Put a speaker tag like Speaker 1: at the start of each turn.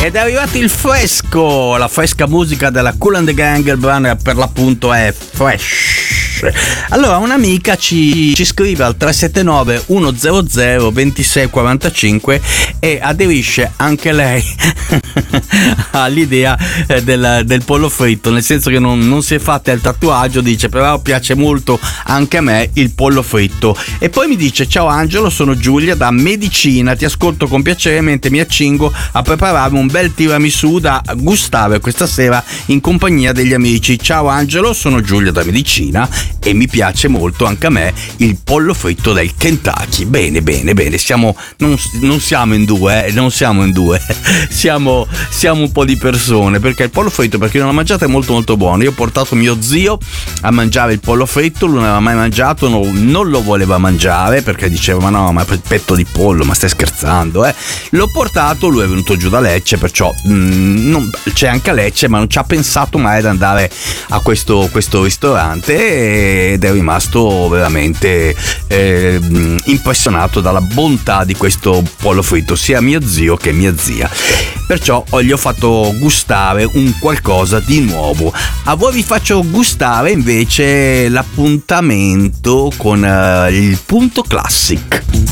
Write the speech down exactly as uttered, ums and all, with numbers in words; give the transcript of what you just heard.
Speaker 1: Ed è arrivato il fresco, la fresca musica della Kool and the Gang, il brano per l'appunto è Fresh. Allora un'amica ci, ci scrive al tre sette nove uno zero zero due sei quattro cinque e aderisce anche lei all'idea del, del pollo fritto, nel senso che non, non si è fatta il tatuaggio, dice però piace molto anche a me il pollo fritto. E poi mi dice: ciao Angelo, sono Giulia da Medicina, ti ascolto con piacere mentre mi accingo a preparare un bel tiramisù da gustare questa sera in compagnia degli amici. Ciao Angelo, sono Giulia da Medicina e mi piace molto anche a me il pollo fritto del Kentucky. Bene, bene, bene, siamo non, non siamo in due, eh, non siamo in due, siamo, siamo un po' di persone, perché il pollo fritto, per chi non l'ha mangiato, è molto molto buono. Io ho portato mio zio a mangiare il pollo fritto, lui non aveva mai mangiato, no, non lo voleva mangiare perché diceva: ma no, ma il petto di pollo, ma stai scherzando, eh? L'ho portato, lui è venuto giù da Lecce, perciò mh, non, c'è anche a Lecce, ma non ci ha pensato mai ad andare a questo, questo ristorante, ed è rimasto veramente eh, impressionato dalla bontà di questo pollo fritto, sia mio zio che mia zia. Perciò gli ho fatto gustare un qualcosa di nuovo. A voi vi faccio gustare invece l'appuntamento con uh, il punto classic.